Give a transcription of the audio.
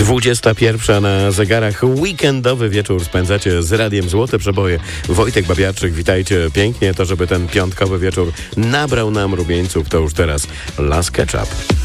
21 na zegarach. Weekendowy wieczór spędzacie z Radiem Złote Przeboje. Wojtek Babiarczyk, witajcie pięknie. To, żeby ten piątkowy wieczór nabrał nam rumieńców, to już teraz Last Ketchup.